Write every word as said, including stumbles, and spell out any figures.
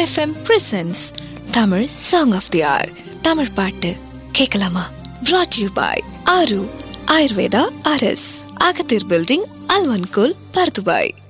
MFM presents Tamil song of they are. Tamil பாட்டு கேட்கலாமா? brought to you by ஆரு Ayurveda RS, அகத்தீர் building, அல்வன்கோல், Bur Dubai.